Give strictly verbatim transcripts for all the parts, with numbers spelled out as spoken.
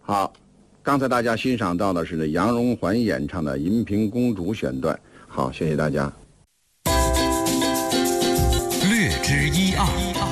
好，刚才大家欣赏到的是杨荣环演唱的《银屏公主》选段。好，谢谢大家。 略知一二。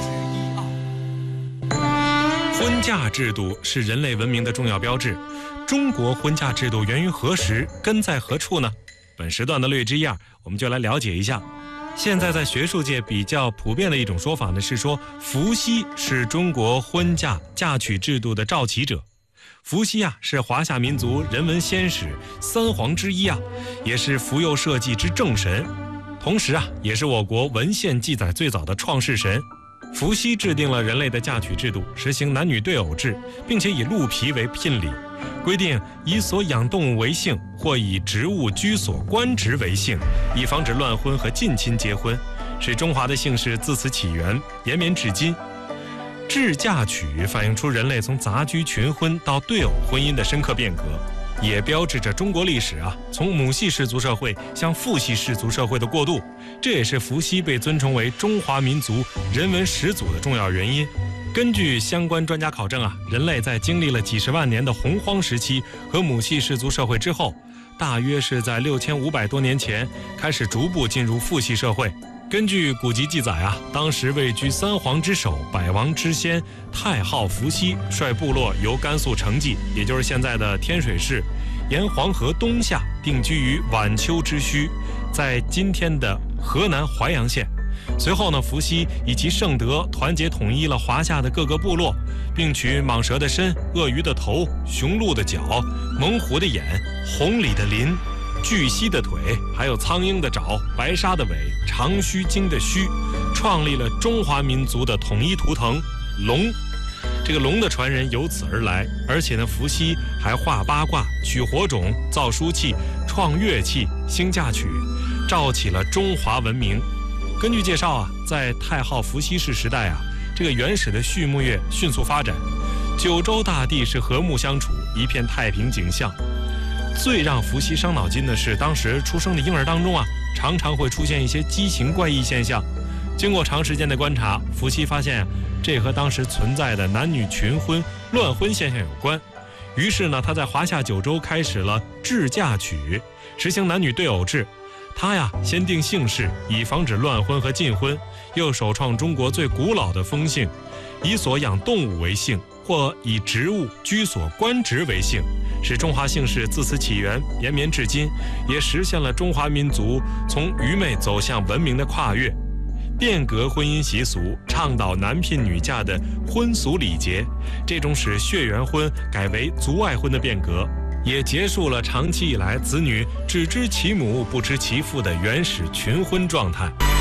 婚嫁制度是人类文明的重要标志。中国婚嫁制度源于何时，根在何处呢？本时段的略知一二，我们就来了解一下。现在在学术界比较普遍的一种说法呢，是说伏羲是中国婚嫁嫁娶制度的肇启者。伏羲啊，是华夏民族人文先史三皇之一啊，也是扶幼社稷之正神，同时啊，也是我国文献记载最早的创世神。伏羲制定了人类的嫁娶制度，实行男女对偶制，并且以鹿皮为聘礼，规定以所养动物为姓，或以植物居所官职为姓，以防止乱婚和近亲结婚，使中华的姓氏自此起源，延绵至今。制嫁娶反映出人类从杂居群婚到对偶婚姻的深刻变革，也标志着中国历史啊从母系氏族社会向父系氏族社会的过渡。这也是伏羲被尊崇为中华民族人文始祖的重要原因。根据相关专家考证啊，人类在经历了几十万年的洪荒时期和母系氏族社会之后，大约是在六千五百多年前开始逐步进入父系社会。根据古籍记载啊，当时位居三皇之首、百王之先太昊伏羲率部落由甘肃成纪，也就是现在的天水市，沿黄河东下，定居于晚秋之墟，在今天的河南淮阳县。随后呢，伏羲以其圣德团结统一了华夏的各个部落，并取蟒蛇的身、鳄鱼的头、雄鹿的角、猛虎的眼、红鲤的鳞、巨蜥的腿，还有苍鹰的爪、白鲨的尾、长须鲸的须，创立了中华民族的统一图腾龙。这个龙的传人由此而来，而且呢，伏羲还画八卦、取火种、造书器、创乐器、兴嫁娶，造起了中华文明。根据介绍啊，在太昊伏羲氏时代啊，这个原始的畜牧业迅速发展，九州大地是和睦相处，一片太平景象。最让伏羲伤脑筋的是，当时出生的婴儿当中啊，常常会出现一些畸形怪异现象。经过长时间的观察，伏羲发现啊，这和当时存在的男女群婚、乱婚现象有关。于是呢，他在华夏九州开始了制嫁娶，实行男女对偶制。他呀，先定姓氏，以防止乱婚和禁婚；又首创中国最古老的封姓，以所养动物为姓，或以植物居所官职为姓，使中华姓氏自此起源，延绵至今，也实现了中华民族从愚昧走向文明的跨越。变革婚姻习俗，倡导男聘女嫁的婚俗礼节，这种使血缘婚改为族外婚的变革，也结束了长期以来子女只知其母不知其父的原始群婚状态。